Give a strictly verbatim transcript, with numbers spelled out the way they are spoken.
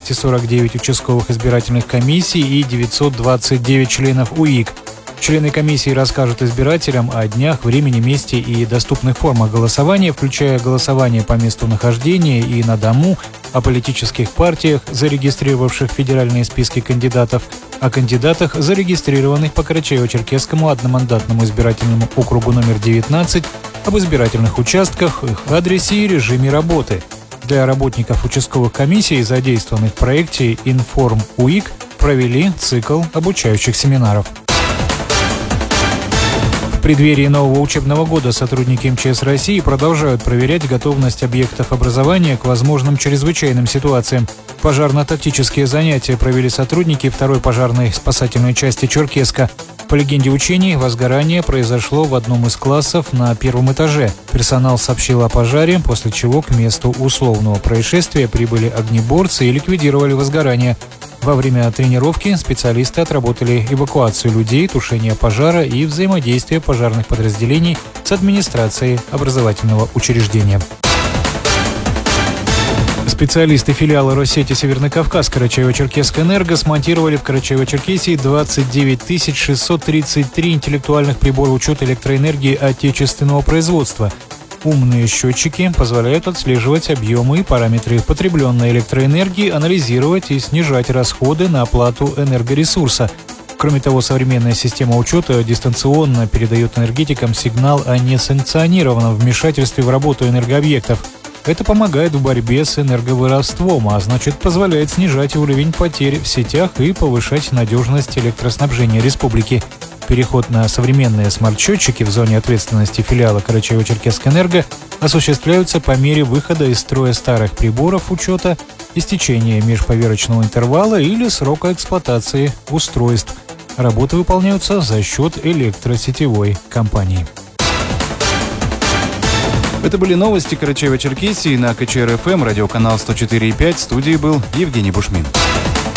двести сорок девять участковых избирательных комиссий и девятьсот двадцать девять членов УИК. Члены комиссии расскажут избирателям о днях, времени, месте и доступных формах голосования, включая голосование по месту нахождения и на дому, о политических партиях, зарегистрировавших федеральные списки кандидатов, о кандидатах, зарегистрированных по Карачаево-Черкесскому одномандатному избирательному округу номер девятнадцать, об избирательных участках, их адресе и режиме работы. Для работников участковых комиссий, задействованных в проекте «Информ УИК», провели цикл обучающих семинаров. В преддверии нового учебного года сотрудники эм че эс России продолжают проверять готовность объектов образования к возможным чрезвычайным ситуациям. Пожарно-тактические занятия провели сотрудники второй пожарной спасательной части Черкеска. По легенде учений, возгорание произошло в одном из классов на первом этаже. Персонал сообщил о пожаре, после чего к месту условного происшествия прибыли огнеборцы и ликвидировали возгорание. Во время тренировки специалисты отработали эвакуацию людей, тушение пожара и взаимодействие пожарных подразделений с администрацией образовательного учреждения. Специалисты филиала Россети Северный Кавказ Карачаево-Черкесск-Энерго смонтировали в Карачаево-Черкесии двадцать девять тысяч шестьсот тридцать три интеллектуальных прибора учета электроэнергии отечественного производства. Умные счетчики позволяют отслеживать объемы и параметры потребленной электроэнергии, анализировать и снижать расходы на оплату энергоресурса. Кроме того, современная система учета дистанционно передает энергетикам сигнал о несанкционированном вмешательстве в работу энергообъектов. Это помогает в борьбе с энерговоровством, а значит позволяет снижать уровень потерь в сетях и повышать надежность электроснабжения республики. Переход на современные смарт-счетчики в зоне ответственности филиала Карачаево-Черкесск-Энерго осуществляются по мере выхода из строя старых приборов учета, истечения межповерочного интервала или срока эксплуатации устройств. Работы выполняются за счет электросетевой компании. Это были новости Карачаево-Черкесии на ка че эр эф эм, радиоканал сто четыре и пять. В студии был Евгений Бушмин.